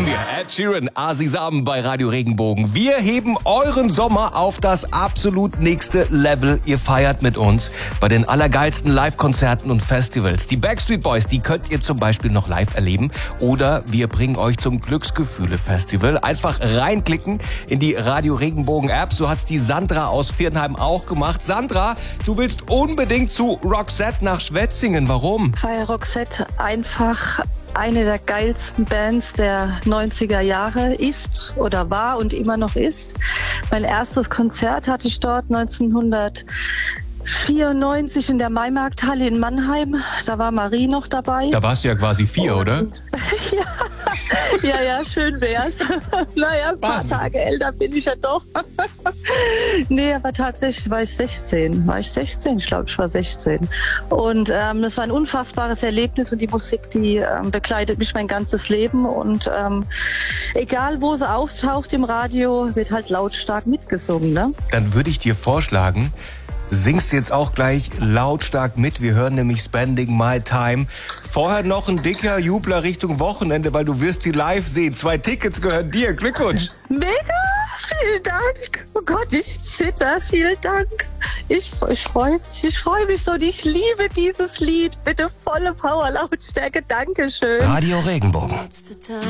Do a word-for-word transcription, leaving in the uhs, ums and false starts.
kennen wir. Ed Sheeran, Asisam bei Radio Regenbogen. Wir heben euren Sommer auf das absolut nächste Level. Ihr feiert mit uns bei den allergeilsten Live-Konzerten und Festivals. Die Backstreet Boys, die könnt ihr zum Beispiel noch live erleben. Oder wir bringen euch zum Glücksgefühle-Festival. Einfach reinklicken in die Radio Regenbogen-App. So hat's die Sandra aus Viernheim auch gemacht. Sandra, du willst unbedingt zu Roxette nach Schwetzingen. Warum? Weil Roxette einfach eine der geilsten Bands der neunziger Jahre ist oder war und immer noch ist. Mein erstes Konzert hatte ich dort neunzehnhundertvierundneunzig in der Maimarkthalle in Mannheim. Da war Marie noch dabei. Da warst du ja quasi vier, und, oder? ja, ja, ja, schön wär's. Naja, ein paar Wahnsinn. Tage älter bin ich ja doch. Nee, aber tatsächlich war ich sechzehn. War ich sechzehn? Ich glaube, ich war sechzehn. Und ähm, es war ein unfassbares Erlebnis und die Musik, die ähm, begleitet mich mein ganzes Leben. Und ähm, egal, wo sie auftaucht im Radio, wird halt lautstark mitgesungen, ne? Dann würde ich dir vorschlagen, singst jetzt auch gleich lautstark mit. Wir hören nämlich Spending My Time. Vorher noch ein dicker Jubler Richtung Wochenende, weil du wirst die live sehen. Zwei Tickets gehören dir. Glückwunsch. Mega, vielen Dank. Oh Gott, ich zitter. Vielen Dank. Ich, ich freue mich, ich freue mich so. Und ich liebe dieses Lied. Bitte volle Power, Lautstärke. Dankeschön. Radio Regenbogen.